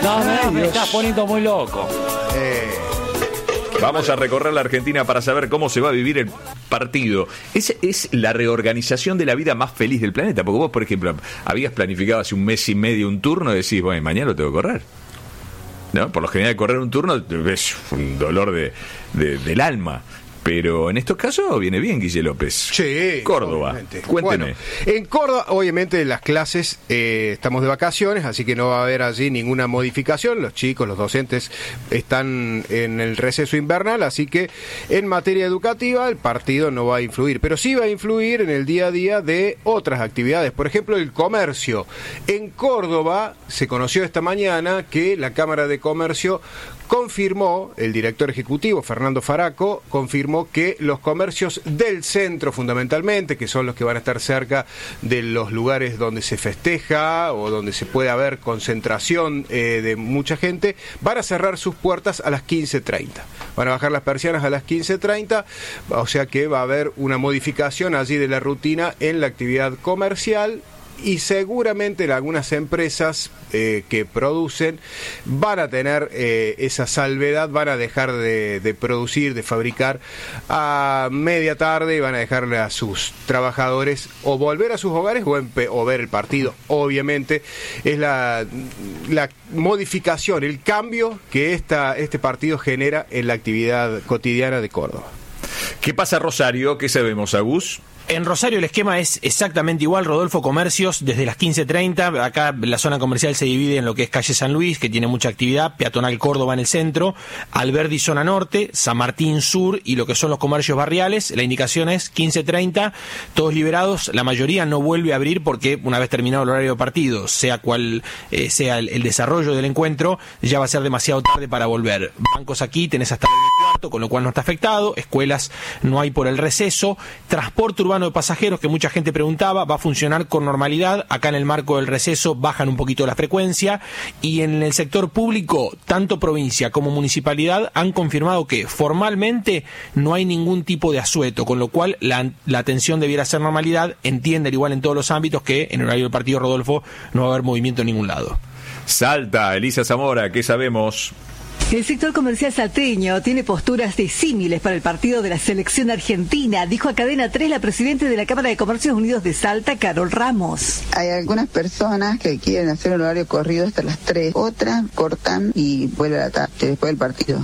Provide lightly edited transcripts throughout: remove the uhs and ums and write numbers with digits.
No, me estás poniendo muy loco. Vamos a recorrer la Argentina para saber cómo se va a vivir el partido. Es la reorganización de la vida más feliz del planeta. Porque vos, por ejemplo, habías planificado hace un mes y medio un turno y decís, bueno, mañana lo tengo que correr, ¿no? Por lo general, correr un turno es un dolor del alma. Pero en estos casos viene bien, Guille López. Sí, Córdoba, obviamente. Cuénteme. Bueno, en Córdoba, obviamente, las clases, estamos de vacaciones, así que no va a haber allí ninguna modificación. Los chicos, los docentes están en el receso invernal, así que en materia educativa el partido no va a influir. Pero sí va a influir en el día a día de otras actividades. Por ejemplo, el comercio. En Córdoba se conoció esta mañana que la Cámara de Comercio confirmó, el director ejecutivo, Fernando Faraco, confirmó que los comercios del centro fundamentalmente, que son los que van a estar cerca de los lugares donde se festeja o donde se puede haber concentración de mucha gente, van a cerrar sus puertas a las 15:30. Van a bajar las persianas a las 15:30, o sea que va a haber una modificación allí de la rutina en la actividad comercial. Y seguramente algunas empresas que producen van a tener esa salvedad, van a dejar de producir, de fabricar a media tarde y van a dejarle a sus trabajadores o volver a sus hogares o ver el partido. Obviamente es la modificación, el cambio que este partido genera en la actividad cotidiana de Córdoba. ¿Qué pasa, Rosario? ¿Qué sabemos, Agus? En Rosario el esquema es exactamente igual, Rodolfo. Comercios desde las 15:30, acá la zona comercial se divide en lo que es calle San Luis, que tiene mucha actividad, Peatonal Córdoba en el centro, Alberdi zona norte, San Martín sur y lo que son los comercios barriales. La indicación es 15:30, todos liberados, la mayoría no vuelve a abrir porque una vez terminado el horario de partido, sea cual sea el desarrollo del encuentro, ya va a ser demasiado tarde para volver. Bancos aquí tenés hasta el 1:15, con lo cual no está afectado, escuelas no hay por el receso, transporte urbano de pasajeros, que mucha gente preguntaba, va a funcionar con normalidad. Acá en el marco del receso bajan un poquito la frecuencia, y en el sector público, tanto provincia como municipalidad han confirmado que formalmente no hay ningún tipo de asueto, con lo cual la atención debiera ser normalidad. Entiende, igual en todos los ámbitos, que en el horario del partido, Rodolfo, no va a haber movimiento en ningún lado. Salta, Elisa Zamora, ¿qué sabemos? El sector comercial salteño tiene posturas disímiles para el partido de la selección argentina, dijo a Cadena 3 la presidenta de la Cámara de Comercios Unidos de Salta, Carol Ramos. Hay algunas personas que quieren hacer un horario corrido hasta las 3, otras cortan y vuelven a la tarde, después del partido.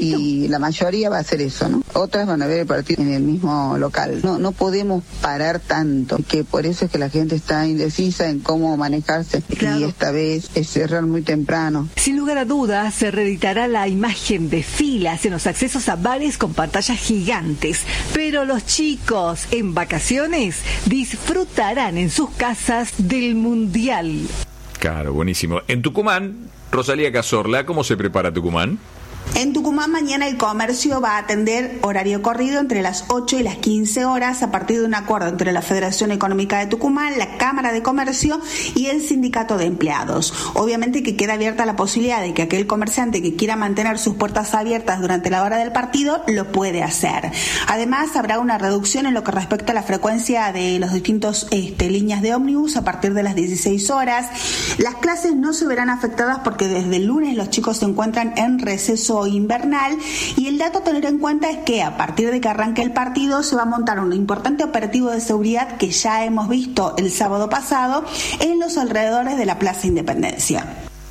Y la mayoría va a hacer eso, ¿no? Otras van a ver el partido en el mismo local. No podemos parar tanto, que por eso es que la gente está indecisa en cómo manejarse. Claro. Y esta vez es cerrar muy temprano. Sin lugar a dudas, se reeditará la imagen de filas en los accesos a bares con pantallas gigantes, pero los chicos en vacaciones disfrutarán en sus casas del Mundial. Claro, buenísimo. En Tucumán, Rosalía Cazorla, ¿cómo se prepara Tucumán? En Tucumán mañana el comercio va a atender horario corrido entre las 8 y las 15 horas a partir de un acuerdo entre la Federación Económica de Tucumán, la Cámara de Comercio y el Sindicato de Empleados. Obviamente que queda abierta la posibilidad de que aquel comerciante que quiera mantener sus puertas abiertas durante la hora del partido lo puede hacer. Además habrá una reducción en lo que respecta a la frecuencia de los distintos líneas de ómnibus a partir de las 16 horas. Las clases no se verán afectadas porque desde el lunes los chicos se encuentran en receso invernal, y el dato a tener en cuenta es que a partir de que arranque el partido se va a montar un importante operativo de seguridad que ya hemos visto el sábado pasado en los alrededores de la Plaza Independencia.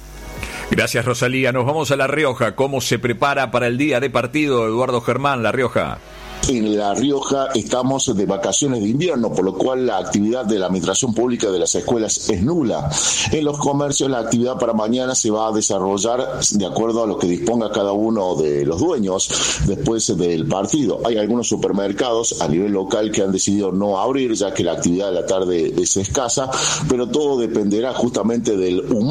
Gracias, Rosalía. Nos vamos a La Rioja. ¿Cómo se prepara para el día de partido, Eduardo Germán, La Rioja? En La Rioja estamos de vacaciones de invierno, por lo cual la actividad de la administración pública de las escuelas es nula. En los comercios la actividad para mañana se va a desarrollar de acuerdo a lo que disponga cada uno de los dueños después del partido. Hay algunos supermercados a nivel local que han decidido no abrir, ya que la actividad de la tarde es escasa, pero todo dependerá justamente del humor